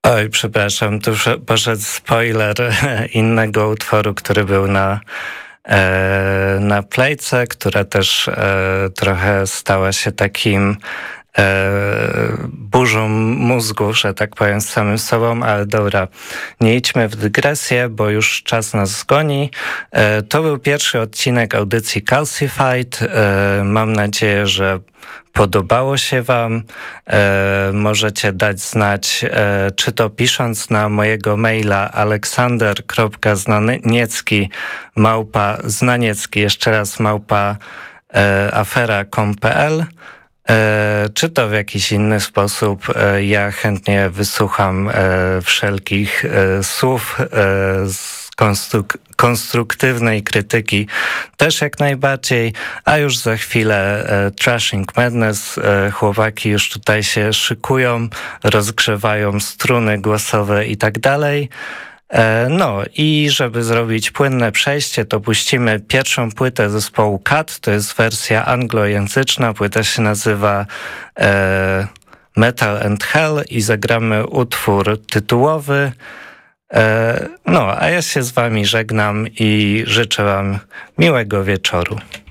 Oj, przepraszam, tu poszedł spoiler innego utworu, który był na playce, która też trochę stała się takim burzą mózgu, że tak powiem, z samym sobą, ale dobra, nie idźmy w dygresję, bo już czas nas goni. To był pierwszy odcinek audycji Calcified. Mam nadzieję, że podobało się wam. Możecie dać znać, czy to pisząc na mojego maila aleksander.znaniecki, jeszcze raz afera.com.pl, czy to w jakiś inny sposób. Ja chętnie wysłucham wszelkich słów z konstruktywnej krytyki też jak najbardziej, a już za chwilę Trashing Madness. Chłopaki już tutaj się szykują, rozgrzewają struny głosowe i tak dalej. No i żeby zrobić płynne przejście, to puścimy pierwszą płytę zespołu Cut. To jest wersja anglojęzyczna. Płyta się nazywa Metal and Hell i zagramy utwór tytułowy. No, a ja się z wami żegnam i życzę wam miłego wieczoru.